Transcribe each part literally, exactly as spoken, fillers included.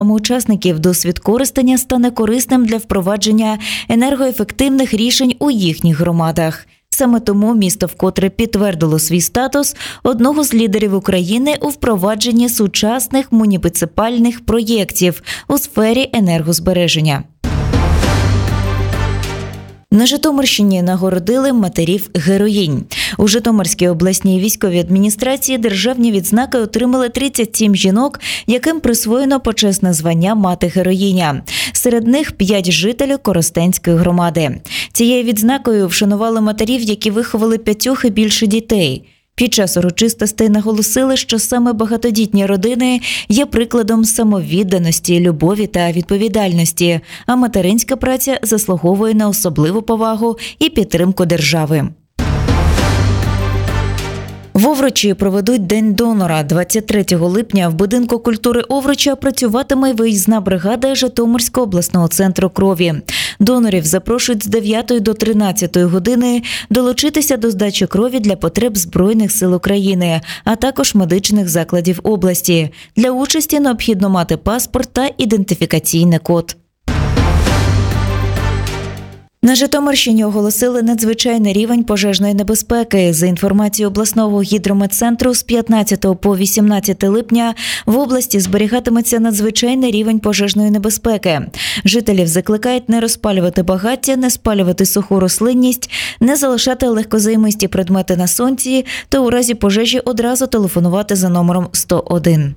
учасників досвід користання стане корисним для впровадження енергоефективних рішень у їхніх громадах. Саме тому місто вкотре підтвердило свій статус одного з лідерів України у впровадженні сучасних муніципальних проєктів у сфері енергозбереження. На Житомирщині нагородили матерів-героїнь. У Житомирській обласній військовій адміністрації державні відзнаки отримали тридцять сім жінок, яким присвоєно почесне звання «Мати-героїня». Серед них п'ять жителів Коростенської громади. Цією відзнакою вшанували матерів, які виховали п'ятьох і більше дітей. Під час урочистостей наголосили, що саме багатодітні родини є прикладом самовідданості, любові та відповідальності, а материнська праця заслуговує на особливу повагу і підтримку держави. В Овручі проведуть День донора. двадцять третього липня в будинку культури Овруча працюватиме виїзна бригада Житомирського обласного центру крові. Донорів запрошують з дев'ятої до тринадцятої години долучитися до здачі крові для потреб Збройних сил України, а також медичних закладів області. Для участі необхідно мати паспорт та ідентифікаційний код. На Житомирщині оголосили надзвичайний рівень пожежної небезпеки. За інформацією обласного гідрометцентру, з п'ятнадцятого по вісімнадцяте липня в області зберігатиметься надзвичайний рівень пожежної небезпеки. Жителів закликають не розпалювати багаття, не спалювати суху рослинність, не залишати легкозаймисті предмети на сонці та у разі пожежі одразу телефонувати за номером сто один.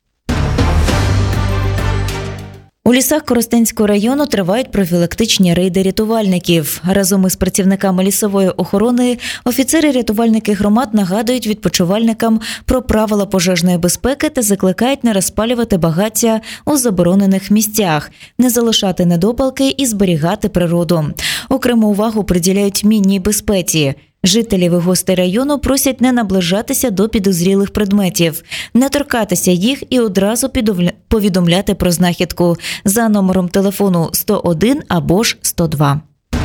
У лісах Коростенського району тривають профілактичні рейди рятувальників. Разом із працівниками лісової охорони офіцери-рятувальники громад нагадують відпочивальникам про правила пожежної безпеки та закликають не розпалювати багаття у заборонених місцях, не залишати недопалки і зберігати природу. Окрему увагу приділяють мінній безпеці. Жителів і гостей району просять не наближатися до підозрілих предметів, не торкатися їх і одразу повідомляти про знахідку за номером телефону сто один або ж сто два.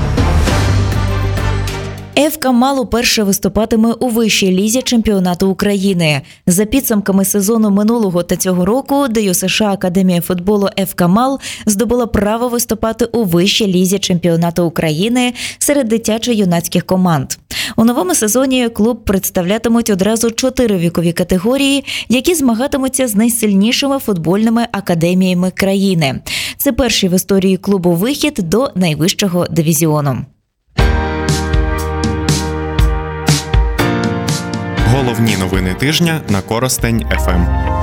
ФК «Мал» уперше виступатиме у вищій лізі чемпіонату України. За підсумками сезону минулого та цього року ДЮСШ Академія футболу ФК «Мал» здобула право виступати у вищій лізі чемпіонату України серед дитячо-юнацьких команд. У новому сезоні клуб представлятимуть одразу чотири вікові категорії, які змагатимуться з найсильнішими футбольними академіями країни. Це перший в історії клубу вихід до найвищого дивізіону. Головні новини тижня на Коростень еф ем.